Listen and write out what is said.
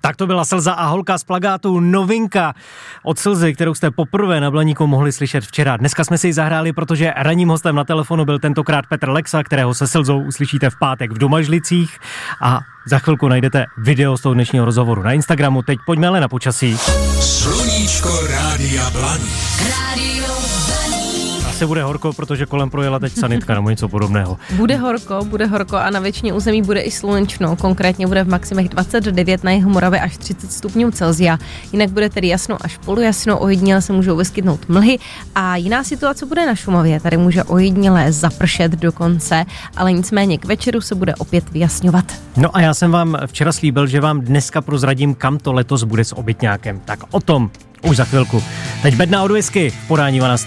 Tak to byla Slza a holka z plagátu, novinka od Slzy, kterou jste poprvé na Blaníku mohli slyšet včera. Dneska jsme si ji zahráli, protože ranním hostem na telefonu byl tentokrát Petr Lexa, kterého se Slzou uslyšíte v pátek v Domažlicích a za chvilku najdete video z toho dnešního rozhovoru na Instagramu. Teď pojďme ale na počasí. Sluníčko Rádia Blaník. Asi bude horko, protože kolem projela teď sanitka nebo něco podobného. Bude horko a na většině území bude i slunečno. Konkrétně bude v maximech 29, na jihu Moravy až 30 stupňů Celsia. Jinak bude tedy jasno až polojasno, ojediněle se můžou vyskytnout mlhy a jiná situace bude na Šumavě. Tady může ojediněle zapršet dokonce, ale nicméně k večeru se bude opět vyjasňovat. No a já jsem vám včera slíbil, že vám dneska prozradím, kam to letos bude s obytňákem. Tak o tom už za chvilku. Teď bedna od whisky v podání 12.